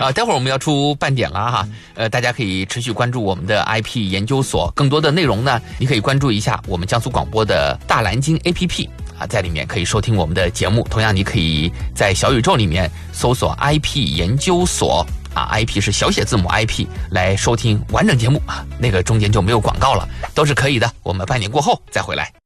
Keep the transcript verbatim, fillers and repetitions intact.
啊，待会儿我们要出半点了哈，呃，大家可以持续关注我们的 I P 研究所，更多的内容呢，你可以关注一下我们江苏广播的大蓝鲸 A P P 啊，在里面可以收听我们的节目。同样，你可以在小宇宙里面搜索 I P 研究所啊 ，I P 是小写字母 I P 来收听完整节目啊，那个中间就没有广告了，都是可以的。我们半点过后再回来。